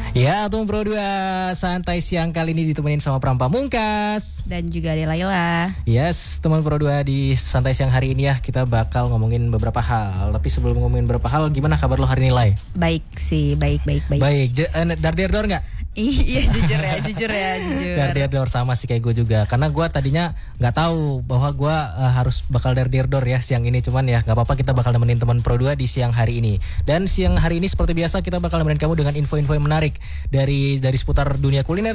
Ya, Atom Pro 2 santai siang kali ini ditemenin sama Pram Pamungkas dan juga ada Laila. Yes, teman Pro 2 di santai siang hari ini ya kita bakal ngomongin beberapa hal. Tapi sebelum ngomongin beberapa hal, gimana kabar lo hari ini, Lai? Baik sih, baik. Baik, dar-der-dor nggak? Iya jujur. Dar-der-dor sama sih kayak gue juga. Karena gue tadinya nggak tahu bahwa gue harus bakal dar-der-dor ya siang ini. Cuman ya nggak apa-apa, kita bakal nemenin teman Pro 2 di siang hari ini. Dan siang hari ini seperti biasa kita bakal nemenin kamu dengan info-info yang menarik dari seputar dunia kuliner,